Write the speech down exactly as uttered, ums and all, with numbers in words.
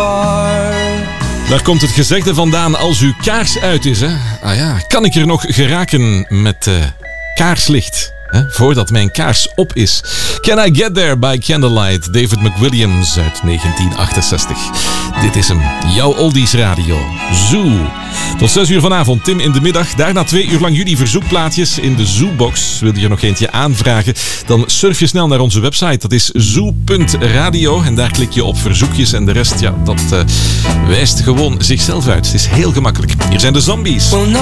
far. Daar komt het gezegde vandaan: als uw kaars uit is, hè? Ah ja, kan ik er nog geraken met uh, kaarslicht? Hè? Voordat mijn kaars op is. Can I Get There by Candlelight, David McWilliams uit negentien achtenzestig. Dit is hem, jouw Oldies Radio, Zoo. Tot zes uur vanavond, Tim in de middag. Daarna twee uur lang jullie verzoekplaatjes in de Zoobox. Wil je er nog eentje aanvragen? Dan surf je snel naar onze website. Dat is zoo punt radio. En daar klik je op verzoekjes. En de rest, ja, dat uh, wijst gewoon zichzelf uit. Het is heel gemakkelijk. Hier zijn de Zombies. Well, no